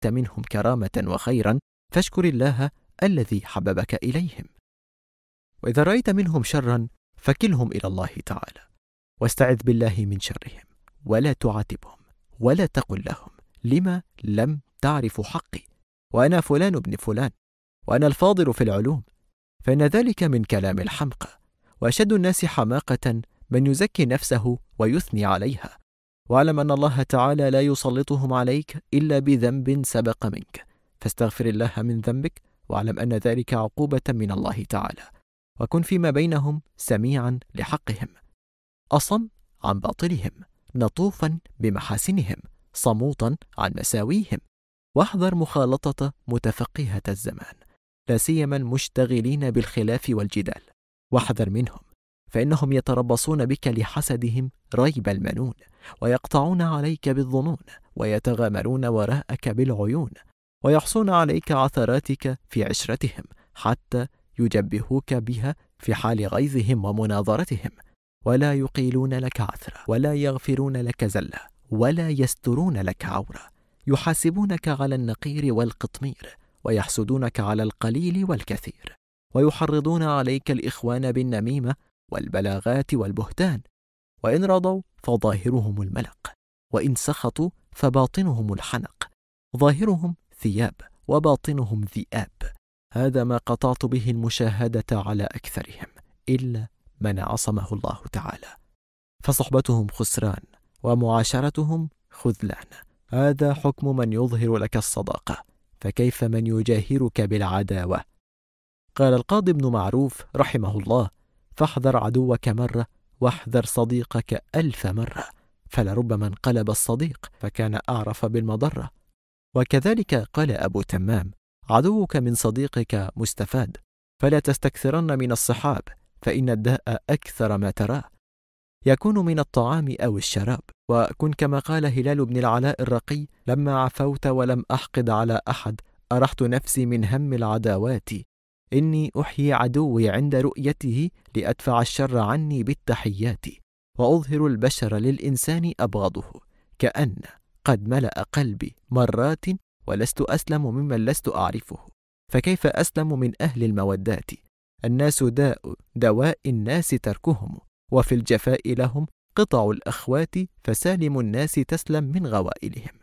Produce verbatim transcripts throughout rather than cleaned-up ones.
وجدت منهم كرامة وخيرا فاشكر الله الذي حببك إليهم. وإذا رأيت منهم شرا فكلهم إلى الله تعالى واستعذ بالله من شرهم، ولا تعاتبهم ولا تقل لهم لما لم تعرفوا حقي وأنا فلان ابن فلان وأنا الفاضل في العلوم، فإن ذلك من كلام الحمقى. وأشد الناس حماقة من يزكي نفسه ويثني عليها، واعلم أن الله تعالى لا يسلطهم عليك إلا بذنب سبق منك، فاستغفر الله من ذنبك واعلم أن ذلك عقوبة من الله تعالى، وكن فيما بينهم سميعا لحقهم، أصم عن باطلهم، نطوفا بمحاسنهم، صموتا عن مساويهم، واحذر مخالطة متفقهة الزمان، لا سيما المشتغلين بالخلاف والجدال، واحذر منهم فإنهم يتربصون بك لحسدهم ريب المنون، ويقطعون عليك بالظنون، ويتغامرون وراءك بالعيون، ويحصون عليك عثراتك في عشرتهم حتى يجبهوك بها في حال غيظهم ومناظرتهم، ولا يقيلون لك عثرة ولا يغفرون لك زلة ولا يسترون لك عورة، يحاسبونك على النقير والقطمير، ويحسدونك على القليل والكثير، ويحرضون عليك الإخوان بالنميمة والبلاغات والبهتان، وإن رضوا فظاهرهم الملق، وإن سخطوا فباطنهم الحنق، ظاهرهم ثياب وباطنهم ذئاب. هذا ما قطعت به المشاهدة على أكثرهم إلا من عصمه الله تعالى، فصحبتهم خسران ومعاشرتهم خذلان. هذا حكم من يظهر لك الصداقة، فكيف من يجاهرك بالعداوة؟ قال القاضي ابن معروف رحمه الله: فاحذر عدوك مرة واحذر صديقك ألف مرة، فلربما انقلب الصديق فكان أعرف بالمضرة. وكذلك قال أبو تمام: عدوك من صديقك مستفاد، فلا تستكثرن من الصحاب، فإن الداء أكثر ما تراه يكون من الطعام أو الشراب. وكن كما قال هلال بن العلاء الرقي: لما عفوت ولم أحقد على أحد أرحت نفسي من هم العداوات، إني أحيي عدوي عند رؤيته لأدفع الشر عني بالتحيات، وأظهر البشر للإنسان أبغضه، كأن قد ملأ قلبي مرات ولست أسلم ممن لست أعرفه، فكيف أسلم من أهل المودات؟ الناس داء دواء الناس تركهم، وفي الجفاء لهم قطع الأخوات، فسالم الناس تسلم من غوائلهم.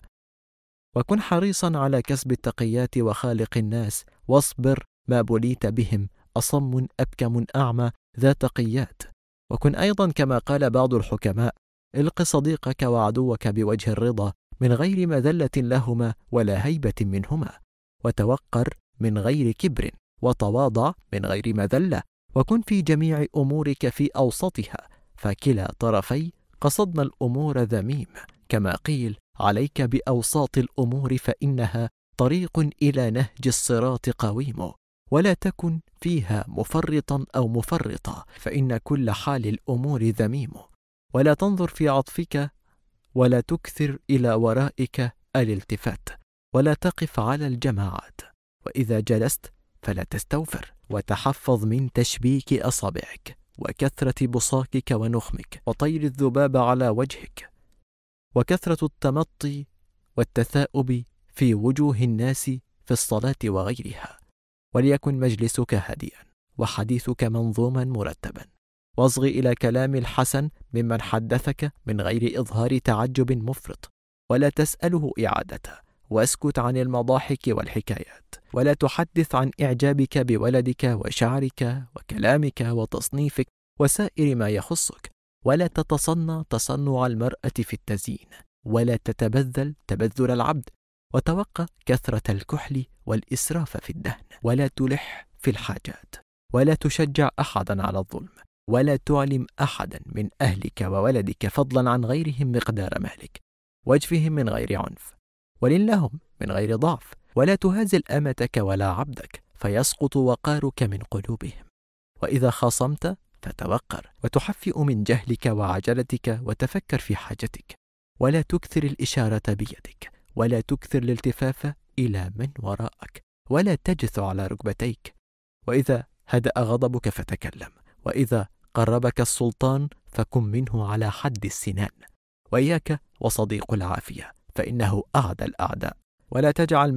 وكن حريصا على كسب التقيات وخالق الناس، واصبر ما بليت بهم، أصم أبكم أعمى ذا تقيات. وكن أيضا كما قال بعض الحكماء: الق صديقك وعدوك بوجه الرضا من غير مذلة لهما ولا هيبة منهما، وتوقر من غير كبر، وتواضع من غير مذلة، وكن في جميع أمورك في أوسطها، فكلا طرفي قصدنا الأمور ذميم، كما قيل: عليك بأوساط الأمور فإنها طريق إلى نهج الصراط قويم، ولا تكن فيها مفرطا أو مفرطا، فإن كل حال الأمور ذميم، ولا تنظر في عطفك ولا تكثر إلى ورائك الالتفات، ولا تقف على الجماعات، وإذا جلست فلا تستوفر، وتحفظ من تشبيك أصابعك وكثرة بصاقك ونخمك وطير الذباب على وجهك، وكثرة التمطي والتثاؤب في وجوه الناس في الصلاة وغيرها. وليكن مجلسك هادئا وحديثك منظوما مرتبا، واصغ إلى كلام الحسن ممن حدثك من غير إظهار تعجب مفرط، ولا تسأله إعادته، واسكت عن المضاحك والحكايات، ولا تحدث عن إعجابك بولدك وشعرك وكلامك وتصنيفك وسائر ما يخصك، ولا تتصنع تصنع المرأة في التزيين، ولا تتبذل تبذل العبد، وتوقع كثرة الكحل والإسراف في الدهن، ولا تلح في الحاجات، ولا تشجع أحدا على الظلم، ولا تعلم أحدا من أهلك وولدك فضلا عن غيرهم مقدار مالك، واجفهم من غير عنف، ولن لهم من غير ضعف، ولا تهازل أمتك ولا عبدك فيسقط وقارك من قلوبهم. وإذا خاصمت فتوقر، وتحفئ من جهلك وعجلتك، وتفكر في حاجتك، ولا تكثر الإشارة بيدك، ولا تكثر الالتفاف إلى من وراءك، ولا تجث على ركبتيك. وإذا هدأ غضبك فتكلم، وإذا قربك السلطان فكن منه على حد السنان. وإياك وصديق العافية، فإنه أعدى الأعداء، ولا تجعل